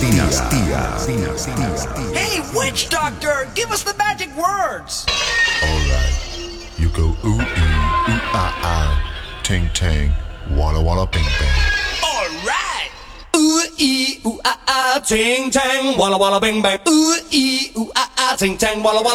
Hey, witch doctor, give us the magic words. Alright, you go ooh ting tang, walla bing bang. Alright. Ooh ee ooh ting tang, walla bing bang. Ooh ee ooh ting tang, walla